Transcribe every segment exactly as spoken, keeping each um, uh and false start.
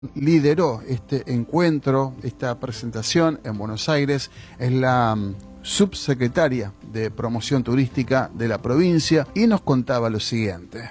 Lideró este encuentro, esta presentación en Buenos Aires. Es la um, subsecretaria de Promoción Turística de la provincia y nos contaba lo siguiente.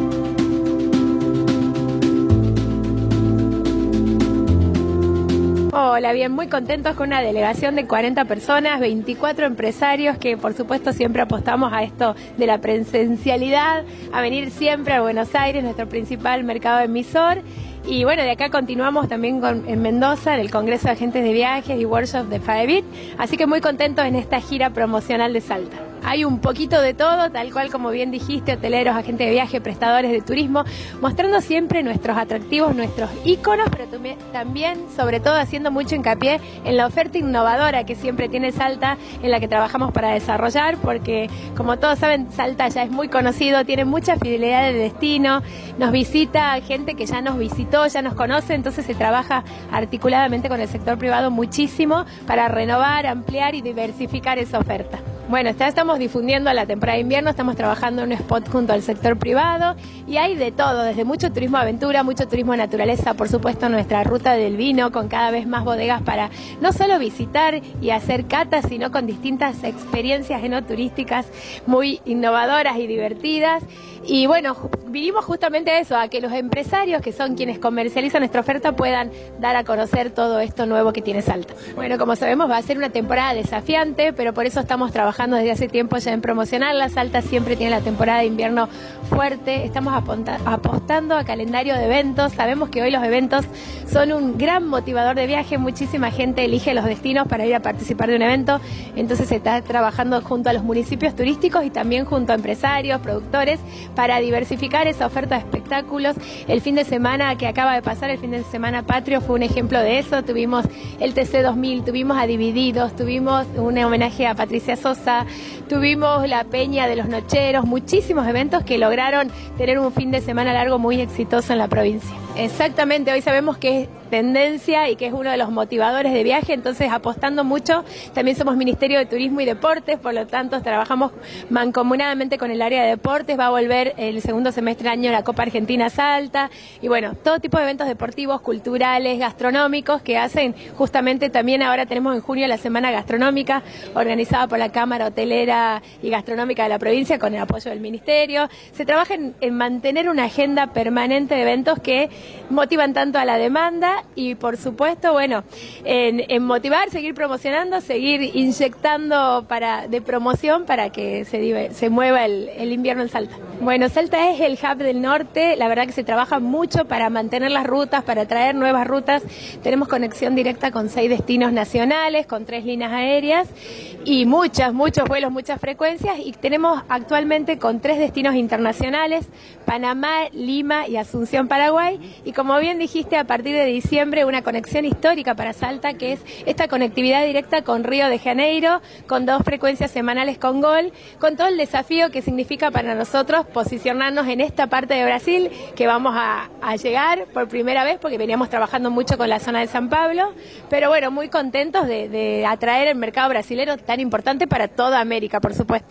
Hola, bien, muy contentos con una delegación de cuarenta personas, veinticuatro empresarios que por supuesto siempre apostamos a esto de la presencialidad, a venir siempre a Buenos Aires, nuestro principal mercado emisor. Y bueno, de acá continuamos también con, en Mendoza, en el Congreso de Agentes de Viajes y Workshops de FAEBIT, así que muy contentos en esta gira promocional de Salta. Hay un poquito de todo, tal cual como bien dijiste, hoteleros, agentes de viaje, prestadores de turismo, mostrando siempre nuestros atractivos, nuestros íconos, pero también, sobre todo, haciendo mucho hincapié en la oferta innovadora que siempre tiene Salta, en la que trabajamos para desarrollar, porque como todos saben, Salta ya es muy conocido, tiene mucha fidelidad de destino, nos visita gente que ya nos visitó, ya nos conoce, entonces se trabaja articuladamente con el sector privado muchísimo para renovar, ampliar y diversificar esa oferta. Bueno, ya estamos difundiendo la temporada de invierno, estamos trabajando en un spot junto al sector privado y hay de todo, desde mucho turismo aventura, mucho turismo naturaleza, por supuesto nuestra ruta del vino con cada vez más bodegas para no solo visitar y hacer catas, sino con distintas experiencias enoturísticas muy innovadoras y divertidas. Y bueno, vinimos justamente a eso, a que los empresarios, que son quienes comercializan nuestra oferta, puedan dar a conocer todo esto nuevo que tiene Salta. Bueno, como sabemos va a ser una temporada desafiante, pero por eso estamos trabajando desde hace tiempo ya en promocionarla. Salta siempre tiene la temporada de invierno fuerte, estamos apostando a calendario de eventos. Sabemos que hoy los eventos son un gran motivador de viaje, muchísima gente elige los destinos para ir a participar de un evento, entonces se está trabajando junto a los municipios turísticos y también junto a empresarios, productores, para diversificar esa oferta de espectáculos. El fin de semana que acaba de pasar, el fin de semana patrio, fue un ejemplo de eso. Tuvimos el T C dos mil, tuvimos a Divididos, tuvimos un homenaje a Patricia Sosa, tuvimos la Peña de los Nocheros, muchísimos eventos que lograron tener un fin de semana largo muy exitoso en la provincia. Exactamente, hoy sabemos que es tendencia y que es uno de los motivadores de viaje, entonces apostando mucho. También somos Ministerio de Turismo y Deportes, por lo tanto trabajamos mancomunadamente con el área de deportes. Va a volver el segundo semestre del año la Copa Argentina Salta y bueno, todo tipo de eventos deportivos, culturales, gastronómicos que hacen justamente. También ahora tenemos en junio la Semana Gastronómica organizada por la Cámara Hotelera y Gastronómica de la provincia con el apoyo del Ministerio. Se trabaja en, en mantener una agenda permanente de eventos que motivan tanto a la demanda y por supuesto, bueno, en, en motivar, seguir promocionando, seguir inyectando para, de promoción para que se, se mueva el, el invierno en Salta. Bueno, Salta es el hub del norte, la verdad que se trabaja mucho para mantener las rutas, para traer nuevas rutas. Tenemos conexión directa con seis destinos nacionales, con tres líneas aéreas y muchas, muchos vuelos, muchas frecuencias, y tenemos actualmente con tres destinos internacionales, Panamá, Lima y Asunción, Paraguay, y como bien dijiste, a partir de diciembre una conexión histórica para Salta, que es esta conectividad directa con Río de Janeiro, con dos frecuencias semanales con Gol, con todo el desafío que significa para nosotros posicionarnos en esta parte de Brasil, que vamos a, a llegar por primera vez, porque veníamos trabajando mucho con la zona de San Pablo, pero bueno, muy contentos de, de atraer el mercado brasilero tan importante para toda América, por supuesto.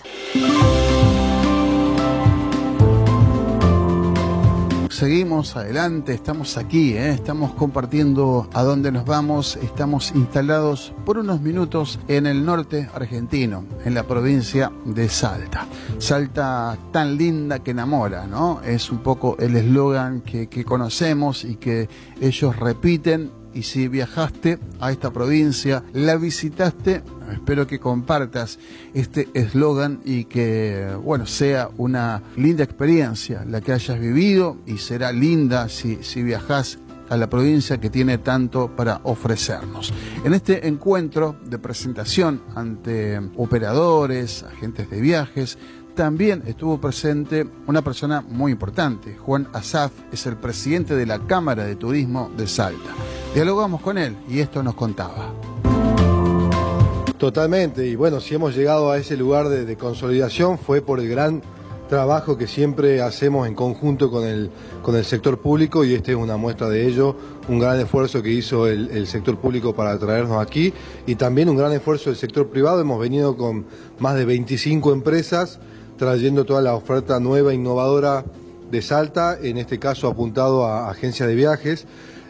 Seguimos adelante, estamos aquí, ¿eh? Estamos compartiendo a dónde nos vamos. Estamos instalados por unos minutos en el norte argentino, en la provincia de Salta. Salta tan linda que enamora, ¿no? Es un poco el eslogan que, que conocemos y que ellos repiten. Y si viajaste a esta provincia, la visitaste, espero que compartas este eslogan y que, bueno, sea una linda experiencia la que hayas vivido, y será linda si, si viajás a la provincia que tiene tanto para ofrecernos. En este encuentro de presentación ante operadores, agentes de viajes, también estuvo presente una persona muy importante. Juan Asaf es el presidente de la Cámara de Turismo de Salta. Dialogamos con él y esto nos contaba. Totalmente, y bueno, si hemos llegado a ese lugar de, de consolidación fue por el gran trabajo que siempre hacemos en conjunto con el, con el sector público, y este es una muestra de ello, un gran esfuerzo que hizo el, el sector público para traernos aquí, y también un gran esfuerzo del sector privado. Hemos venido con más de veinticinco empresas trayendo toda la oferta nueva, innovadora de Salta, en este caso apuntado a agencias de viajes.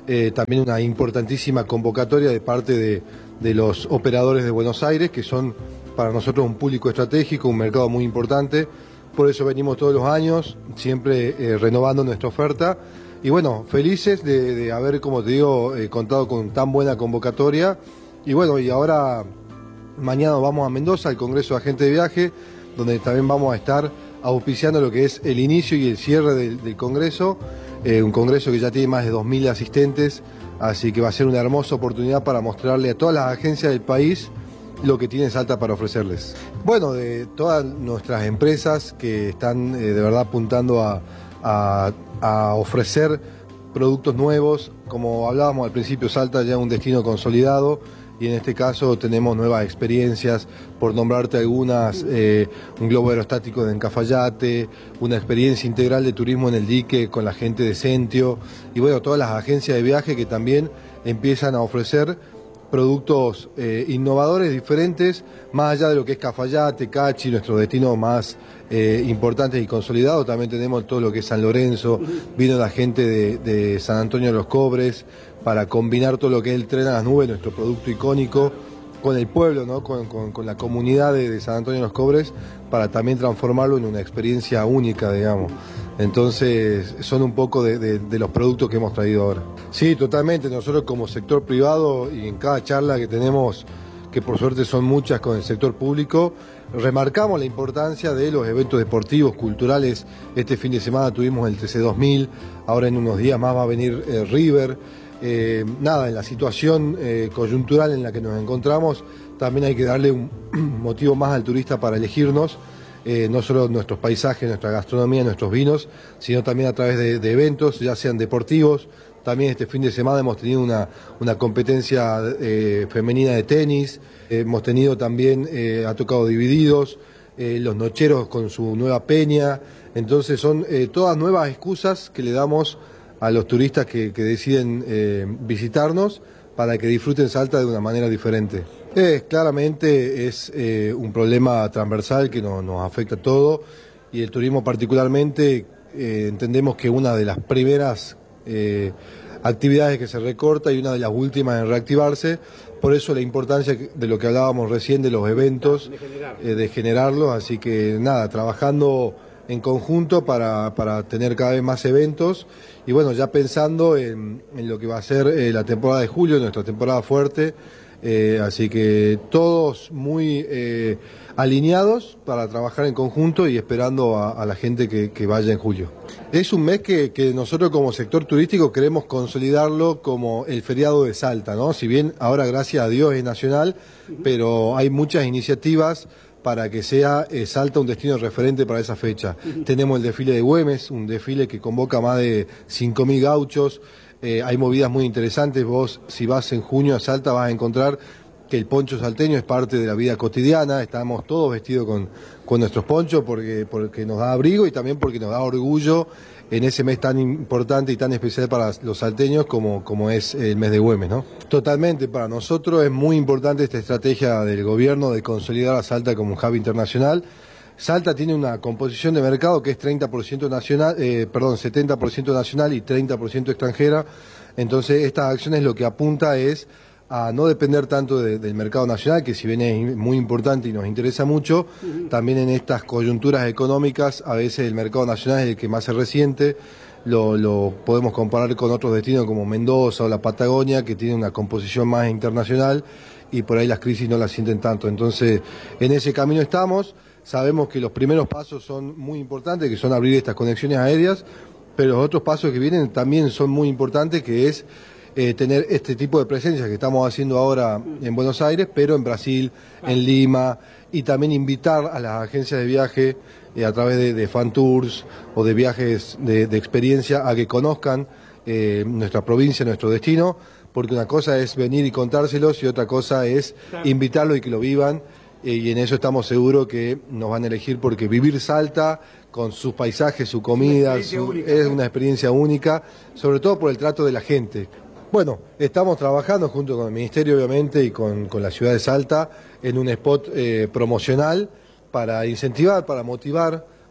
eh, también una importantísima convocatoria de parte de, de los operadores de Buenos Aires, que son para nosotros un público estratégico, un mercado muy importante. Por eso venimos todos los años, siempre eh, renovando nuestra oferta. Y bueno, felices de, de haber, como te digo, eh, contado con tan buena convocatoria. Y bueno, y ahora mañana vamos a Mendoza, al Congreso de Agentes de Viaje, donde también vamos a estar auspiciando lo que es el inicio y el cierre del, del Congreso. Eh, un Congreso que ya tiene más de dos mil asistentes, así que va a ser una hermosa oportunidad para mostrarle a todas las agencias del país lo que tiene Salta para ofrecerles. Bueno, de todas nuestras empresas que están eh, de verdad apuntando a, a, a ofrecer productos nuevos, como hablábamos al principio, Salta ya es un destino consolidado y en este caso tenemos nuevas experiencias, por nombrarte algunas, eh, un globo aerostático de Cafayate, una experiencia integral de turismo en el dique con la gente de Sentio y bueno, todas las agencias de viaje que también empiezan a ofrecer productos eh, innovadores, diferentes, más allá de lo que es Cafayate, Cachi, nuestro destino más eh, importante y consolidado. También tenemos todo lo que es San Lorenzo, vino la gente de, de San Antonio de los Cobres, para combinar todo lo que es el tren a las nubes, nuestro producto icónico, con el pueblo, ¿no? con, con, con la comunidad de, de San Antonio de los Cobres, para también transformarlo en una experiencia única, digamos. Entonces, son un poco de, de, de los productos que hemos traído ahora. Sí, totalmente. Nosotros como sector privado y en cada charla que tenemos, que por suerte son muchas con el sector público, remarcamos la importancia de los eventos deportivos, culturales. Este fin de semana tuvimos el T C dos mil, ahora en unos días más va a venir eh, River. Eh, nada, en la situación eh, coyuntural en la que nos encontramos, también hay que darle un motivo más al turista para elegirnos. Eh, no solo nuestros paisajes, nuestra gastronomía, nuestros vinos, sino también a través de, de eventos, ya sean deportivos. También este fin de semana hemos tenido una, una competencia eh, femenina de tenis, eh, hemos tenido también, eh, ha tocado Divididos, eh, los Nocheros con su nueva peña. Entonces son eh, todas nuevas excusas que le damos a los turistas que, que deciden eh, visitarnos para que disfruten Salta de una manera diferente. Eh, claramente es eh, un problema transversal que no, nos afecta a todo y el turismo particularmente eh, entendemos que una de las primeras eh, actividades que se recorta y una de las últimas en reactivarse, por eso la importancia de lo que hablábamos recién de los eventos, de, generar. eh, de generarlos, así que nada, trabajando en conjunto para, para tener cada vez más eventos y bueno, ya pensando en, en lo que va a ser eh, la temporada de julio, nuestra temporada fuerte. Eh, así que todos muy eh, alineados para trabajar en conjunto y esperando a, a la gente que, que vaya en julio. Es un mes que, que nosotros como sector turístico queremos consolidarlo como el feriado de Salta, ¿no? Si bien ahora gracias a Dios es nacional, pero hay muchas iniciativas para que sea eh, Salta un destino referente para esa fecha. Uh-huh. Tenemos el desfile de Güemes, un desfile que convoca más de cinco mil gauchos. Eh, hay movidas muy interesantes. Vos, si vas en junio a Salta, vas a encontrar que el poncho salteño es parte de la vida cotidiana. Estamos todos vestidos con, con nuestros ponchos porque, porque nos da abrigo y también porque nos da orgullo en ese mes tan importante y tan especial para los salteños como, como es el mes de Güemes, ¿no? Totalmente, para nosotros es muy importante esta estrategia del gobierno de consolidar a Salta como un hub internacional. Salta tiene una composición de mercado que es treinta por ciento nacional, eh, perdón, setenta por ciento nacional y treinta por ciento extranjera. Entonces, estas acciones lo que apunta es a no depender tanto de, del mercado nacional, que si bien es muy importante y nos interesa mucho, uh-huh. También en estas coyunturas económicas, a veces el mercado nacional es el que más se resiente. Lo, lo podemos comparar con otros destinos como Mendoza o la Patagonia, que tienen una composición más internacional y por ahí las crisis no las sienten tanto. Entonces, en ese camino estamos. Sabemos que los primeros pasos son muy importantes, que son abrir estas conexiones aéreas, pero los otros pasos que vienen también son muy importantes, que es eh, tener este tipo de presencia que estamos haciendo ahora en Buenos Aires, pero en Brasil, en Lima, y también invitar a las agencias de viaje eh, a través de, de fan tours o de viajes de, de experiencia a que conozcan eh, nuestra provincia, nuestro destino, porque una cosa es venir y contárselos y otra cosa es invitarlos y que lo vivan. Y en eso estamos seguros que nos van a elegir porque vivir Salta con sus paisajes, su comida, su, única, es una experiencia única, sobre todo por el trato de la gente. Bueno, estamos trabajando junto con el Ministerio obviamente y con, con la ciudad de Salta en un spot eh, promocional para incentivar, para motivar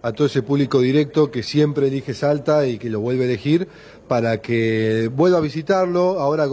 a todo ese público directo que siempre elige Salta y que lo vuelve a elegir para que vuelva a visitarlo ahora